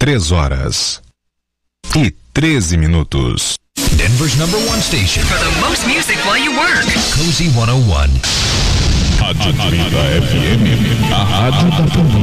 3h13. Denver's #1 station for the most music while you work. Cozy 101. Rádio Trinta FM, a rádio da família.